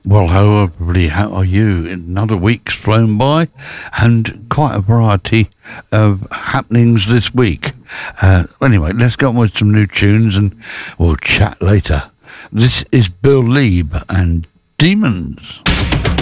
Well, hello everybody, how are you? Another week's flown by and quite a variety of happenings this week. Anyway, let's go on with some new tunes and we'll chat later. This is Bill Leeb and Demons.